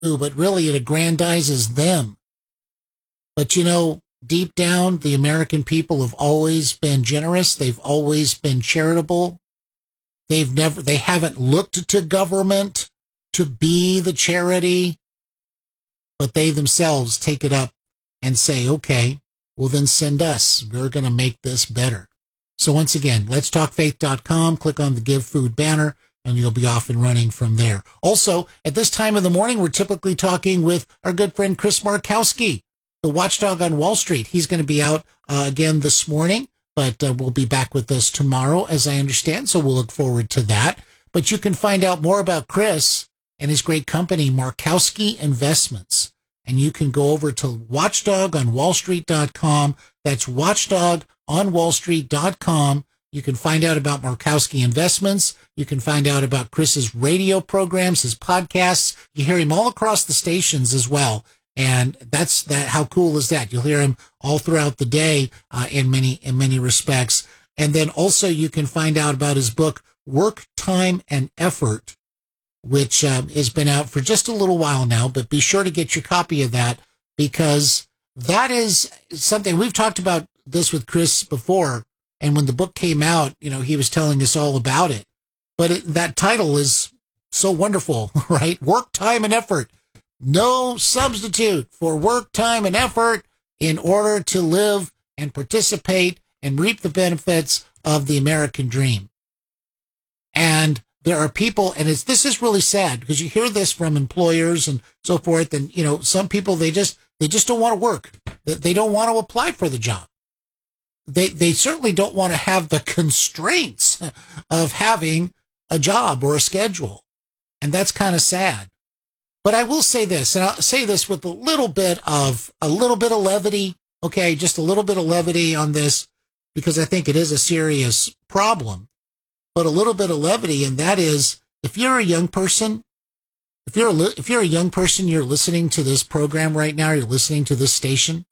but really it aggrandizes them. But deep down, the American people have always been generous. They've always been charitable. They haven't looked to government to be the charity, but they themselves take it up and say, okay, well then send us. We're going to make this better. So once again, letstalkfaith.com, click on the Give Food banner, and you'll be off and running from there. Also, at this time of the morning, we're typically talking with our good friend Chris Markowski, the watchdog on Wall Street. He's going to be out again this morning, but we'll be back with us tomorrow, as I understand, so we'll look forward to that. But you can find out more about Chris and his great company, Markowski Investments. And you can go over to watchdogonwallstreet.com. That's watchdogonwallstreet.com. You can find out about Markowski Investments. You can find out about Chris's radio programs, his podcasts. You hear him all across the stations as well. And that's that. How cool is that? You'll hear him all throughout the day in many respects. And then also you can find out about his book, Work, Time, and Effort, which has been out for just a little while now, but be sure to get your copy of that, because that is something we've talked about this with Chris before. And when the book came out, he was telling us all about it. But that title is so wonderful, right? Work, time, and effort. No substitute for work, time, and effort in order to live and participate and reap the benefits of the American dream. And there are people, and this is really sad, because you hear this from employers and so forth, and some people they just don't want to work. They don't want to apply for the job. They certainly don't want to have the constraints of having a job or a schedule, and that's kind of sad. But I will say this, and I'll say this with a little bit of levity. Okay, just a little bit of levity on this, because I think it is a serious problem. But a little bit of levity, and that is, if you're a young person, if you're a young person, you're listening to this program right now, you're listening to this station,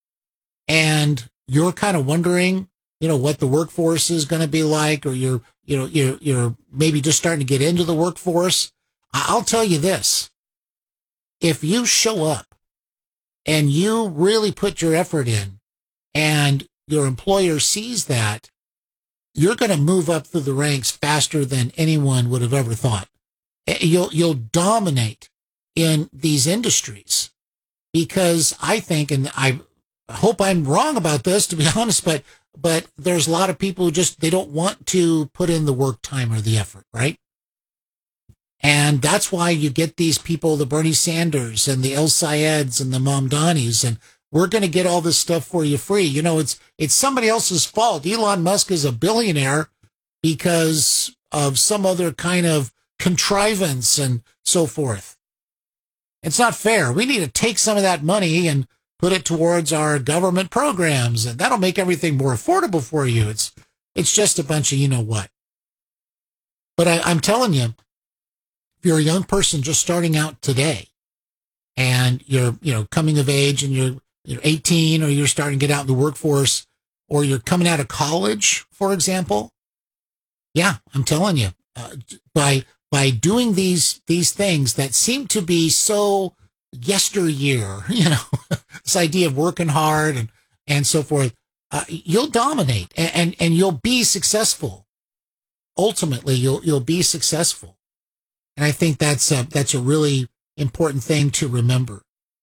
and you're kind of wondering, what the workforce is going to be like, or you're maybe just starting to get into the workforce. I'll tell you this: if you show up and you really put your effort in, and your employer sees that, you're going to move up through the ranks faster than anyone would have ever thought. You'll dominate in these industries, because I think, and I hope I'm wrong about this, to be honest, but there's a lot of people who they don't want to put in the work time or the effort, right? And that's why you get these people, the Bernie Sanders and the El Sayeds and the Mamdanis, and we're going to get all this stuff for you free. It's somebody else's fault. Elon Musk is a billionaire because of some other kind of contrivance and so forth. It's not fair. We need to take some of that money and put it towards our government programs, and that'll make everything more affordable for you. It's just a bunch of what. But I'm telling you, if you're a young person just starting out today, and you're coming of age, and you're 18, or you're starting to get out in the workforce, or you're coming out of college, for example. Yeah, I'm telling you, by doing these things that seem to be so yesteryear, this idea of working hard and so forth, you'll dominate and you'll be successful. Ultimately, you'll be successful. And I think that's a really important thing to remember.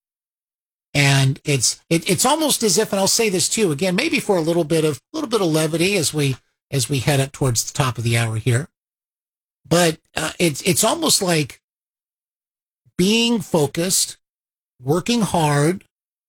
And it's almost as if, and I'll say this too, again, maybe for a little bit of levity as we head up towards the top of the hour here, but it's almost like being focused, working hard,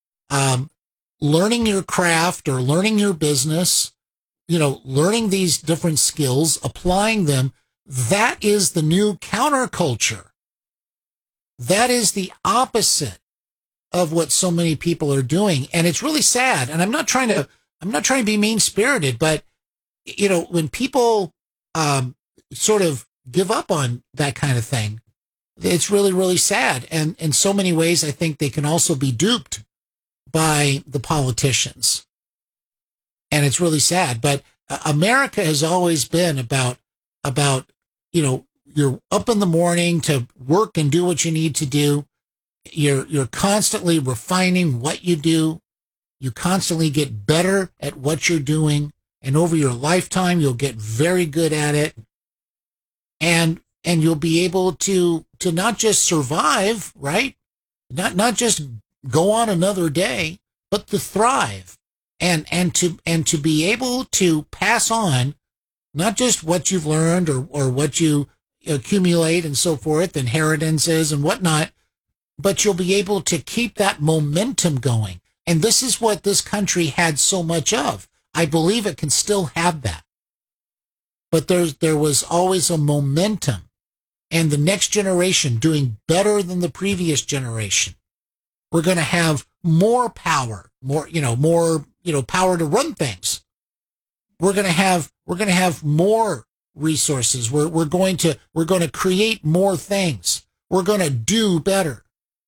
learning your craft or learning your business, learning these different skills, applying them. That is the new counterculture. That is the opposite of what so many people are doing. And it's really sad. And I'm not trying to be mean-spirited, but, when people sort of give up on that kind of thing, it's really, really sad. And in so many ways, I think they can also be duped by the politicians. And it's really sad. But America has always been about, you're up in the morning to work and do what you need to do. You're constantly refining what you do. You constantly get better at what you're doing. And over your lifetime, you'll get very good at it. And you'll be able to not just survive, right? Not just go on another day, but to thrive and to be able to pass on not just what you've learned or what you accumulate and so forth, inheritances and whatnot, but you'll be able to keep that momentum going. And this is what this country had so much of. I believe it can still have that. But there was always a momentum, and the next generation doing better than the previous generation. We're going to have more power, more power to run things. We're going to have more resources. We're going to create more things. We're going to do better.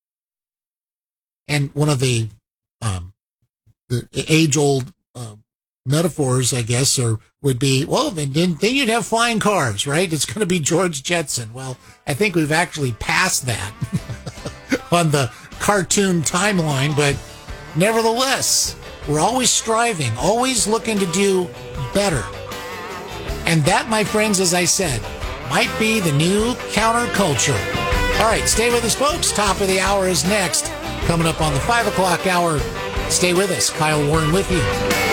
And one of the age-old metaphors, I guess, would be, well, then you'd have flying cars, right? It's going to be George Jetson. Well, I think we've actually passed that on the cartoon timeline, but nevertheless, we're always striving, always looking to do better. And that, my friends, as I said, might be the new counterculture. All right, stay with us, folks. Top of the hour is next. Coming up on the 5 o'clock hour. Stay with us. Kyle Warren with you.